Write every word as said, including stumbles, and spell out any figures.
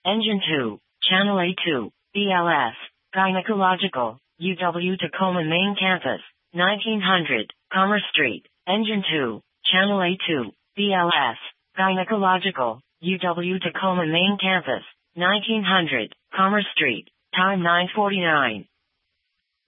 Engine two, Channel A two, B L S, Gynecological, U W Tacoma Main Campus, nineteen hundred, Commerce Street. Engine two, Channel A two, B L S, Gynecological, U W Tacoma Main Campus, nineteen hundred, Commerce Street. Time nine forty-nine.